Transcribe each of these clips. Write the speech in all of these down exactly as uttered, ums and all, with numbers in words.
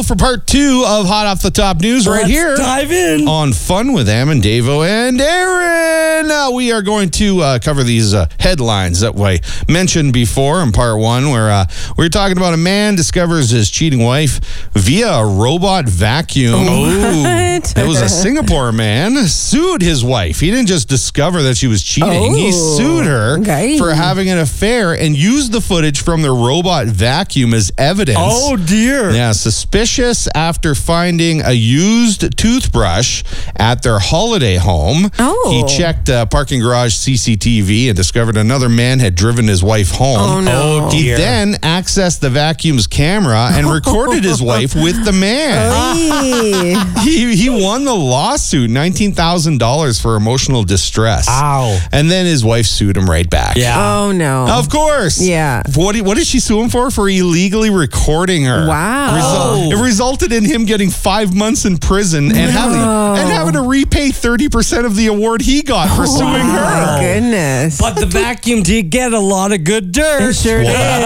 For part two of Hot Off the Top News right Let's here. dive in. On Fun with Am and Davo and Aaron. Uh, we are going to uh, cover these uh, headlines that we mentioned before in part one, where uh, we were talking about a man discovers his cheating wife via a robot vacuum. What? It was a Singapore man sued his wife. He didn't just discover that she was cheating. Oh, he sued her okay. for having an affair and used the footage from the robot vacuum as evidence. Oh, dear. Yeah, suspicious after finding a used toothbrush at their holiday home. Oh. He checked uh, parking garage C C T V and discovered another man had driven his wife home. Oh, no. He dear. then accessed the vacuum's camera and recorded his wife with the man. Hey. He he won the lawsuit, nineteen thousand dollars for emotional distress. Ow. And then his wife sued him right back. Yeah. Oh, no. Of course. Yeah. What did, what did she sue him for? For illegally recording her. Wow. Result- it resulted in him getting five months in prison and, having, and having to repay thirty percent of the award he got for suing My her. goodness. But the vacuum did get a lot of good dirt. It sure did.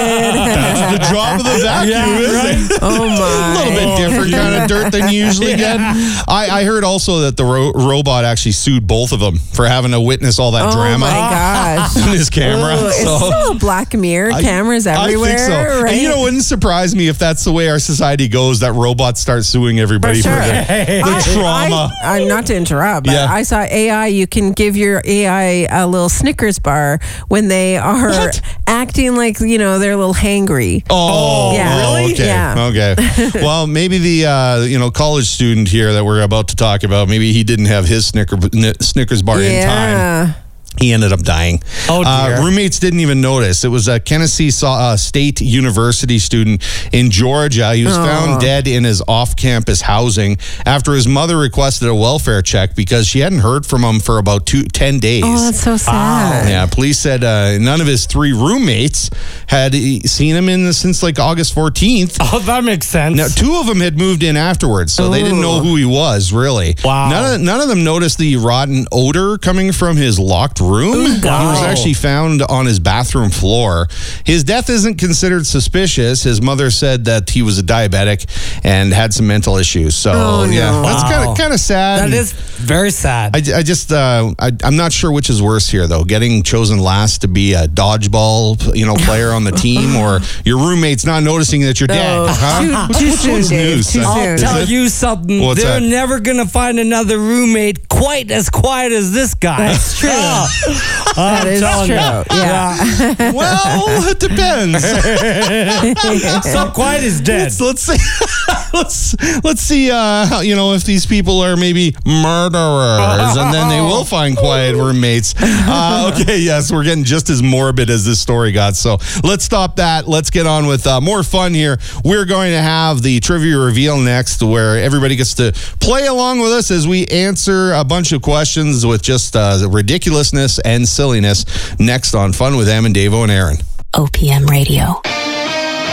That's the job of the vacuum, Yeah, isn't it? Oh, my. A little bit different kind of dirt than you usually get. I, I heard also that the ro- robot actually sued both of them for having to witness all that Oh, drama my gosh. in his camera. Ooh, it's So- still a Black Mirror. I- Cameras everywhere. I think so. Right? And you know, it wouldn't surprise me if that's the way our society goes, that robots start suing everybody For for, sure. the, the trauma. I, I, not to interrupt, but Yeah. I saw A I. You can give your A I a little Snickers bar when they are What? acting like, you know, they're a little hangry. Oh, Yeah. really? Okay. Yeah. Okay. Well, maybe the uh, you know college student here that we're about to talk about, maybe he didn't have his Snicker, Snickers bar in time. Yeah. He ended up dying. Oh, dear. Uh, roommates didn't even notice. It was a Tennessee uh, State University student in Georgia. He was Oh. found dead in his off-campus housing after his mother requested a welfare check because she hadn't heard from him for about two, ten days. Oh, that's so sad. Yeah, police said uh, none of his three roommates had seen him in since like August fourteenth. Oh, that makes sense. Now, two of them had moved in afterwards, so they didn't know who he was, really. Wow. None of, none of them noticed the rotten odor coming from his locked room. He was actually found on his bathroom floor. His death isn't considered suspicious. His mother said that he was a diabetic and had some mental issues. So, Oh, yeah, no. that's kind Wow. of kind of sad. That is very sad. I, I just, uh, I, I'm not sure which is worse here, though. Getting chosen last to be a dodgeball, you know, player on the team, or your roommates not noticing that you're dead. Oh, huh? too- Which- too which soon, one's Dave, news? too Uh, soon. I'll is tell it? you something. What's They're that? never going to find another roommate quite as quiet as this guy. That's true. that is true. Yeah. Well, it depends. So quiet is dead. let's let's see, let's let's see. Uh, how- you know, if these people are maybe murderers, and then they will find quiet roommates. Uh, okay, yes, we're getting just as morbid as this story got. So let's stop that. Let's get on with uh, more fun here. We're going to have the trivia reveal next, where everybody gets to play along with us as we answer a bunch of questions with just uh, ridiculousness and silliness. Next on Fun with Am and Davo and Aaron. O P M Radio.